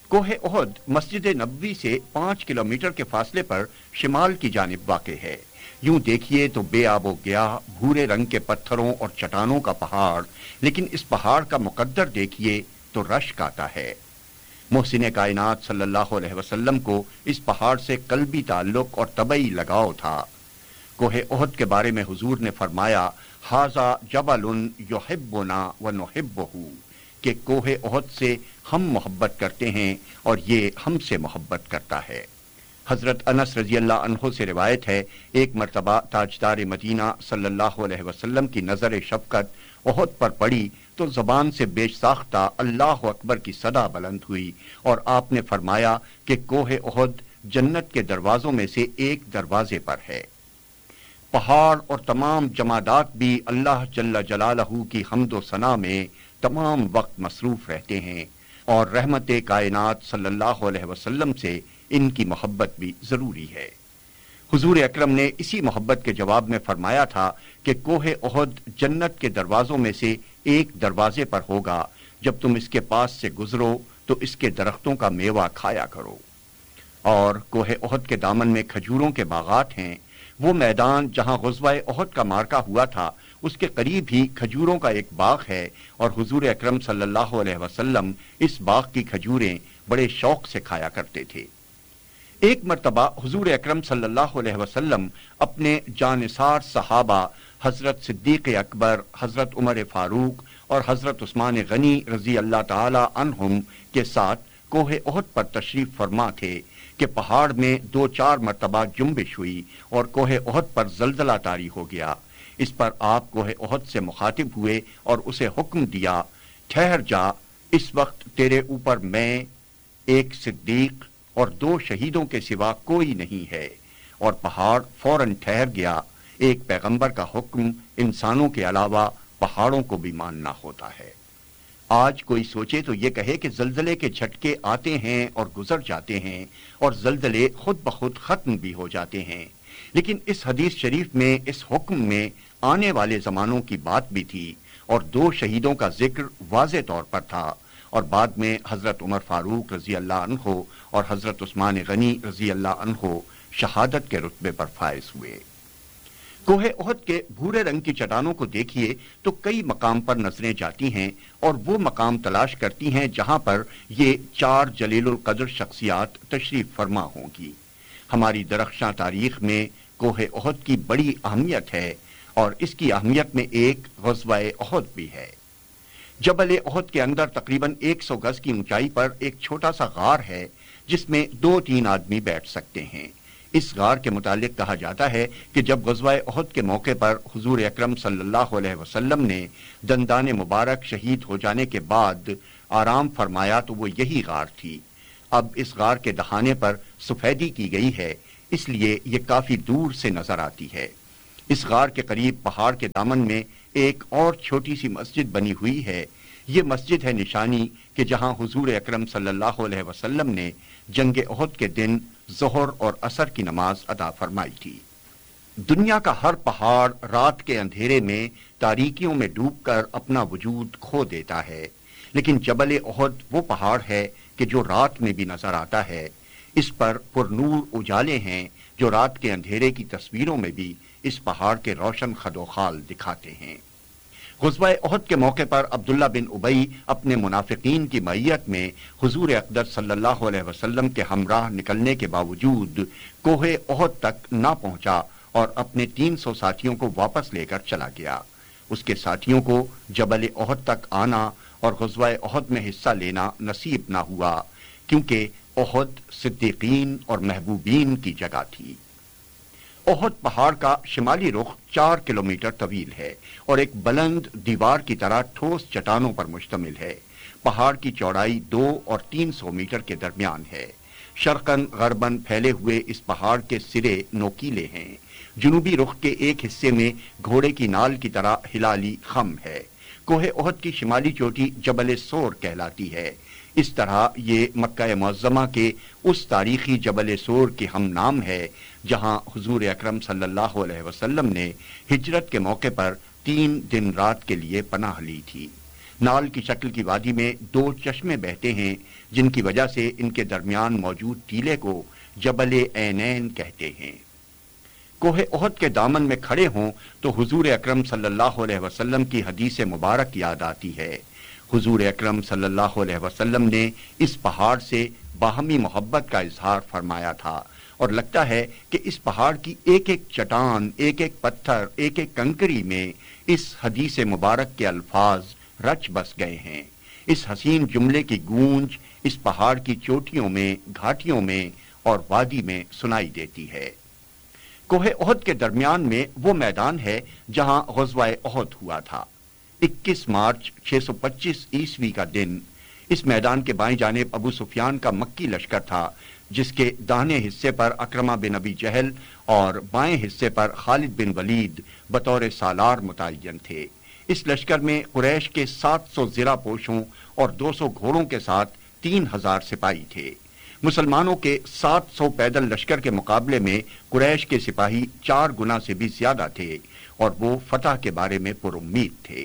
کوہ احد مسجد نبوی سے 5 کلومیٹر کے فاصلے پر شمال کی جانب واقع ہے۔ یوں دیکھیے تو بے آب و گیا بھورے رنگ کے پتھروں اور چٹانوں کا پہاڑ، لیکن اس پہاڑ کا مقدر دیکھیے تو رشک آتا ہے۔ محسن کائنات صلی اللہ علیہ وسلم کو اس پہاڑ سے قلبی تعلق اور طبعی لگاؤ تھا۔ کوہ احد کے بارے میں حضور نے فرمایا، ھذا جبل یحبنا ونحبہ، کہ کوہ احد سے ہم محبت کرتے ہیں اور یہ ہم سے محبت کرتا ہے۔ حضرت انس رضی اللہ عنہ سے روایت ہے، ایک مرتبہ تاجدار مدینہ صلی اللہ علیہ وسلم کی نظر شفقت احد پر پڑی تو زبان سے بے ساختہ اللہ اکبر کی صدا بلند ہوئی، اور آپ نے فرمایا کہ کوہ احد جنت کے دروازوں میں سے ایک دروازے پر ہے۔ پہاڑ اور تمام جمادات بھی اللہ جل جلالہ کی حمد و ثنا میں تمام وقت مصروف رہتے ہیں، اور رحمت کائنات صلی اللہ علیہ وسلم سے ان کی محبت بھی ضروری ہے۔ حضور اکرم نے اسی محبت کے جواب میں فرمایا تھا کہ کوہ احد جنت کے دروازوں میں سے ایک دروازے پر ہوگا، جب تم اس کے پاس سے گزرو تو اس کے درختوں کا میوہ کھایا کرو۔ اور کوہ احد کے دامن میں کھجوروں کے باغات ہیں۔ وہ میدان جہاں غزوہ احد کا معرکہ ہوا تھا، اس کے قریب ہی کھجوروں کا ایک باغ ہے، اور حضور اکرم صلی اللہ علیہ وسلم اس باغ کی کھجوریں بڑے شوق سے کھایا کرتے تھے۔ ایک مرتبہ حضور اکرم صلی اللہ علیہ وسلم اپنے جانثار صحابہ حضرت صدیق اکبر، حضرت عمر فاروق اور حضرت عثمان غنی رضی اللہ تعالی عنہم کے ساتھ کوہ احد پر تشریف فرما تھے کہ پہاڑ میں 2-4 مرتبہ جنبش ہوئی اور کوہ احد پر زلزلہ طاری ہو گیا۔ اس پر آپ کوہ احد سے مخاطب ہوئے اور اسے حکم دیا، ٹھہر جا، اس وقت تیرے اوپر میں، ایک صدیق اور 2 شہیدوں کے سوا کوئی نہیں ہے۔ اور پہاڑ فوراً ٹھہر گیا۔ ایک پیغمبر کا حکم انسانوں کے علاوہ پہاڑوں کو بھی ماننا ہوتا ہے۔ آج کوئی سوچے تو یہ کہے کہ زلزلے کے جھٹکے آتے ہیں اور گزر جاتے ہیں، اور زلزلے خود بخود ختم بھی ہو جاتے ہیں، لیکن اس حدیث شریف میں اس حکم میں آنے والے زمانوں کی بات بھی تھی، اور 2 شہیدوں کا ذکر واضح طور پر تھا، اور بعد میں حضرت عمر فاروق رضی اللہ عنہ اور حضرت عثمان غنی رضی اللہ عنہ شہادت کے رتبے پر فائز ہوئے۔ کوہ احد کے بھورے رنگ کی چٹانوں کو دیکھیے تو کئی مقام پر نظریں جاتی ہیں، اور وہ مقام تلاش کرتی ہیں جہاں پر یہ 4 جلیل القدر شخصیات تشریف فرما ہوں گی۔ ہماری درخشاں تاریخ میں کوہ احد کی بڑی اہمیت ہے، اور اس کی اہمیت میں ایک غزوہ احد بھی ہے۔ جبل احد کے اندر تقریباً 100 گز کی اونچائی پر ایک چھوٹا سا غار ہے جس میں 2-3 آدمی بیٹھ سکتے ہیں۔ اس غار کے متعلق کہا جاتا ہے کہ جب غزوہ احد کے موقع پر حضور اکرم صلی اللہ علیہ وسلم نے دندان مبارک شہید ہو جانے کے بعد آرام فرمایا تو وہ یہی غار تھی۔ اب اس غار کے دہانے پر سفیدی کی گئی ہے، اس لیے یہ کافی دور سے نظر آتی ہے۔ اس غار کے قریب پہاڑ کے دامن میں ایک اور چھوٹی سی مسجد بنی ہوئی ہے۔ یہ مسجد ہے نشانی کہ جہاں حضور اکرم صلی اللہ علیہ وسلم نے جنگ احد کے دن ظہر اور عصر کی نماز ادا فرمائی تھی۔ دنیا کا ہر پہاڑ رات کے اندھیرے میں تاریکیوں میں ڈوب کر اپنا وجود کھو دیتا ہے، لیکن جبل احد وہ پہاڑ ہے کہ جو رات میں بھی نظر آتا ہے۔ اس پر پرنور اجالے ہیں جو رات کے اندھیرے کی تصویروں میں بھی اس پہاڑ کے روشن خد و خال دکھاتے ہیں۔ غزوہ احد کے موقع پر عبداللہ بن ابی اپنے منافقین کی معیت میں حضور اقدس صلی اللہ علیہ وسلم کے ہمراہ نکلنے کے باوجود کوہ احد تک نہ پہنچا اور اپنے 300 ساتھیوں کو واپس لے کر چلا گیا۔ اس کے ساتھیوں کو جبل احد تک آنا اور غزوہ احد میں حصہ لینا نصیب نہ ہوا، کیونکہ احد صدیقین اور محبوبین کی جگہ تھی۔ احد پہاڑ کا شمالی رخ 4 کلومیٹر طویل ہے اور ایک بلند دیوار کی طرح ٹھوس چٹانوں پر مشتمل ہے۔ پہاڑ کی چوڑائی 2 اور 300 میٹر کے درمیان ہے۔ شرقاً غرباً پھیلے ہوئے اس پہاڑ کے سرے نوکیلے ہیں۔ جنوبی رخ کے ایک حصے میں گھوڑے کی نال کی طرح ہلالی خم ہے۔ کوہ احد کی شمالی چوٹی جبل سور کہلاتی ہے۔ اس طرح یہ مکہ معظمہ کے اس تاریخی جبل سور کے ہم نام ہے جہاں حضور اکرم صلی اللہ علیہ وسلم نے ہجرت کے موقع پر 3 دن رات کے لیے پناہ لی تھی۔ نال کی شکل کی وادی میں 2 چشمے بہتے ہیں جن کی وجہ سے ان کے درمیان موجود ٹیلے کو جبل عینین کہتے ہیں۔ کوہ احد کے دامن میں کھڑے ہوں تو حضور اکرم صلی اللہ علیہ وسلم کی حدیث مبارک یاد آتی ہے۔ حضور اکرم صلی اللہ علیہ وسلم نے اس پہاڑ سے باہمی محبت کا اظہار فرمایا تھا، اور لگتا ہے کہ اس پہاڑ کی ایک ایک چٹان، ایک ایک پتھر، ایک ایک کنکری میں اس حدیث مبارک کے الفاظ رچ بس گئے ہیں۔ اس حسین جملے کی گونج اس پہاڑ کی چوٹیوں میں، گھاٹیوں میں اور وادی میں سنائی دیتی ہے۔ کوہ احد کے درمیان میں وہ میدان ہے جہاں غزوہ احد ہوا تھا۔ 21 مارچ 625 عیسوی کا دن اس میدان کے بائیں جانب ابو سفیان کا مکی لشکر تھا، جس کے داہنے حصے پر اکرمہ بن ابی جہل اور بائیں حصے پر خالد بن ولید بطور سالار متعین تھے۔ اس لشکر میں قریش کے 700 زرہ پوشوں اور 200 گھوڑوں کے ساتھ 3000 سپاہی تھے۔ مسلمانوں کے 700 پیدل لشکر کے مقابلے میں قریش کے سپاہی 4 گنا سے بھی زیادہ تھے، اور وہ فتح کے بارے میں پر امید تھے۔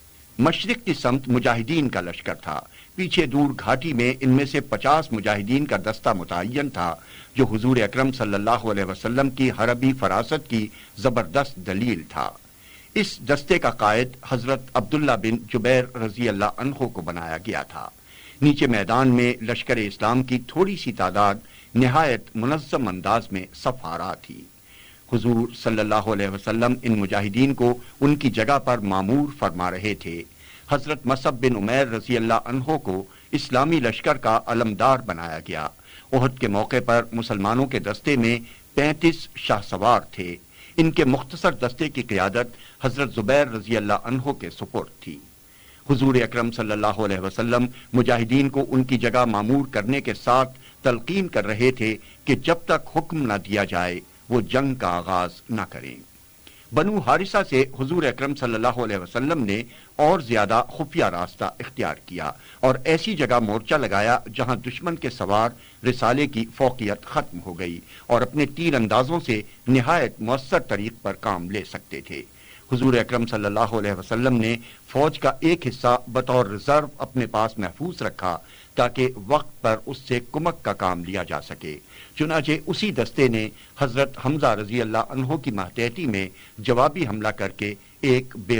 مشرق کی سمت مجاہدین کا لشکر تھا۔ پیچھے دور گھاٹی میں ان میں سے 50 مجاہدین کا دستہ متعین تھا، جو حضور اکرم صلی اللہ علیہ وسلم کی حربی فراست کی زبردست دلیل تھا۔ اس دستے کا قائد حضرت عبداللہ بن جبیر رضی اللہ عنہ کو بنایا گیا تھا۔ نیچے میدان میں لشکر اسلام کی تھوڑی سی تعداد نہایت منظم انداز میں صف آرا تھی۔ حضور صلی اللہ علیہ وسلم ان مجاہدین کو ان کی جگہ پر معمور فرما رہے تھے۔ حضرت مصعب بن عمیر رضی اللہ عنہ کو اسلامی لشکر کا علمدار بنایا گیا۔ احد کے موقع پر مسلمانوں کے دستے میں 35 شاہ سوار تھے۔ ان کے مختصر دستے کی قیادت حضرت زبیر رضی اللہ عنہ کے سپرد تھی۔ حضور اکرم صلی اللہ علیہ وسلم مجاہدین کو ان کی جگہ معمور کرنے کے ساتھ تلقین کر رہے تھے کہ جب تک حکم نہ دیا جائے وہ جنگ کا آغاز نہ کریں۔ بنو حارثہ سے حضور اکرم صلی اللہ علیہ وسلم نے اور زیادہ خفیہ راستہ اختیار کیا اور ایسی جگہ مورچہ لگایا جہاں دشمن کے سوار رسالے کی فوقیت ختم ہو گئی اور اپنے تیر اندازوں سے نہایت مؤثر طریق پر کام لے سکتے تھے۔ حضور اکرم صلی اللہ علیہ وسلم نے فوج کا ایک حصہ بطور ریزرو اپنے پاس محفوظ رکھا تاکہ وقت پر اس سے کمک کا کام لیا جا سکے۔ چنانچہ اسی دستے نے حضرت حمزہ رضی اللہ عنہ کی ماتحتی میں جوابی حملہ کر کے ایک بے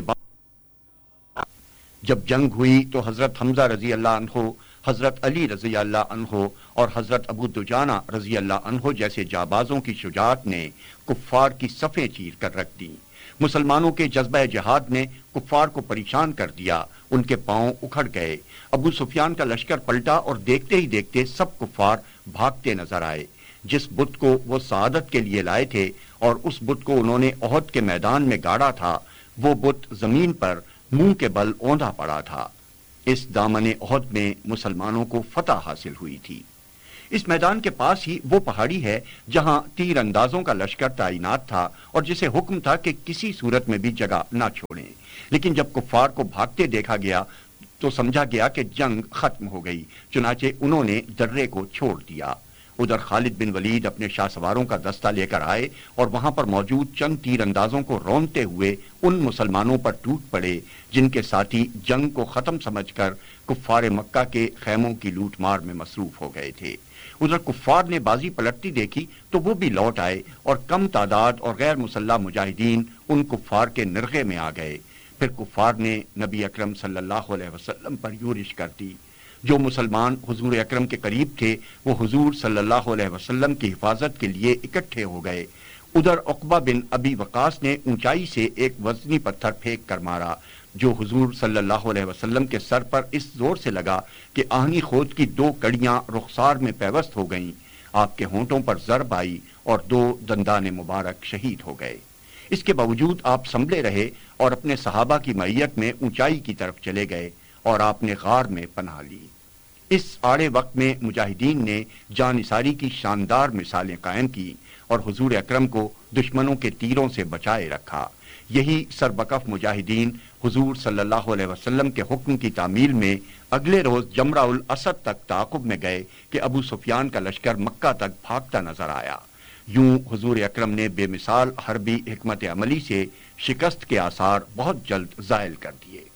باک۔ جب جنگ ہوئی تو حضرت حمزہ رضی اللہ عنہ، حضرت علی رضی اللہ عنہ اور حضرت ابو دجانہ رضی اللہ عنہ جیسے جابازوں کی شجاعت نے کفار کی صفیں چیر کر رکھ دیں۔ مسلمانوں کے جذبہ جہاد نے کفار کو پریشان کر دیا، ان کے پاؤں اکھڑ گئے۔ ابو سفیان کا لشکر پلٹا اور دیکھتے ہی دیکھتے سب کفار بھاگتے نظر آئے۔ جس بت کو وہ سعادت کے لیے لائے تھے اور اس بت کو انہوں نے احد کے میدان میں گاڑا تھا، وہ بت زمین پر منہ کے بل اوندا پڑا تھا۔ اس دامن احد میں مسلمانوں کو فتح حاصل ہوئی تھی۔ اس میدان کے پاس ہی وہ پہاڑی ہے جہاں تیر اندازوں کا لشکر تعینات تھا اور جسے حکم تھا کہ کسی صورت میں بھی جگہ نہ چھوڑیں، لیکن جب کفار کو بھاگتے دیکھا گیا تو سمجھا گیا کہ جنگ ختم ہو گئی، چنانچہ انہوں نے درے کو چھوڑ دیا۔ ادھر خالد بن ولید اپنے شاہ سواروں کا دستہ لے کر آئے اور وہاں پر موجود چند تیر اندازوں کو رونتے ہوئے ان مسلمانوں پر ٹوٹ پڑے جن کے ساتھی جنگ کو ختم سمجھ کر کفار مکہ کے خیموں کی لوٹ مار میں مصروف ہو گئے تھے۔ ادھر کفار نے بازی پلٹتی دیکھی تو وہ بھی لوٹ آئے اور کم تعداد اور غیر مسلح مجاہدین ان کفار کے نرغے میں آ گئے۔ پھر کفار نے نبی اکرم صلی اللہ علیہ وسلم پر یورش کر دی۔ جو مسلمان حضور اکرم کے قریب تھے وہ حضور صلی اللہ علیہ وسلم کی حفاظت کے لیے اکٹھے ہو گئے۔ ادھر عقبہ بن ابی وقاص نے اونچائی سے ایک وزنی پتھر پھینک کر مارا جو حضور صلی اللہ علیہ وسلم کے سر پر اس زور سے لگا کہ آہنی خود کی 2 کڑیاں رخسار میں پیوست ہو گئیں۔ آپ کے ہونٹوں پر ضرب آئی اور 2 دندان مبارک شہید ہو گئے۔ اس کے باوجود آپ سنبھلے رہے اور اپنے صحابہ کی معیت میں اونچائی کی طرف چلے گئے اور آپ نے غار میں پناہ لی۔ اس آڑے وقت میں مجاہدین نے جانثاری کی شاندار مثالیں قائم کی اور حضور اکرم کو دشمنوں کے تیروں سے بچائے رکھا۔ یہی سربکف مجاہدین حضور صلی اللہ علیہ وسلم کے حکم کی تعمیل میں اگلے روز جمرہ الاسد تک تعاقب میں گئے کہ ابو سفیان کا لشکر مکہ تک بھاگتا نظر آیا۔ یوں حضور اکرم نے بے مثال حربی حکمت عملی سے شکست کے آثار بہت جلد زائل کر دیے۔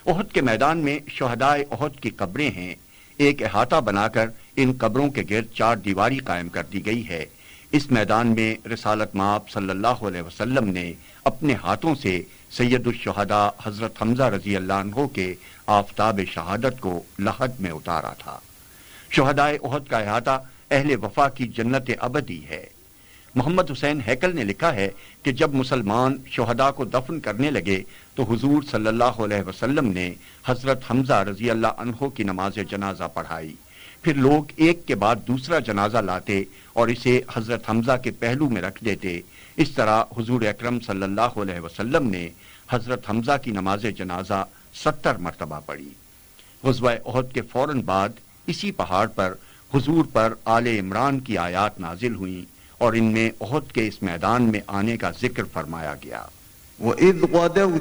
احد کے میدان میں شہدائے احد کی قبریں ہیں۔ ایک احاطہ بنا کر ان قبروں کے گرد 4 دیواری قائم کر دی گئی ہے۔ اس میدان میں رسالت مآب صلی اللہ علیہ وسلم نے اپنے ہاتھوں سے سید الشہداء حضرت حمزہ رضی اللہ عنہ کے آفتاب شہادت کو لحد میں اتارا تھا۔ شہدائے احد کا احاطہ اہل وفا کی جنت ابدی ہے۔ محمد حسین ہیکل نے لکھا ہے کہ جب مسلمان شہداء کو دفن کرنے لگے تو حضور صلی اللہ علیہ وسلم نے حضرت حمزہ رضی اللہ عنہ کی نماز جنازہ پڑھائی۔ پھر لوگ ایک کے بعد دوسرا جنازہ لاتے اور اسے حضرت حمزہ کے پہلو میں رکھ دیتے۔ اس طرح حضور اکرم صلی اللہ علیہ وسلم نے حضرت حمزہ کی نماز جنازہ 70 مرتبہ پڑھی۔ غزوہ احد کے فوراً بعد اسی پہاڑ پر حضور پر آل عمران کی آیات نازل ہوئیں اور ان میں احد کے اس میدان میں آنے کا ذکر فرمایا گیا۔ وَإِذْ غَدَوْتَ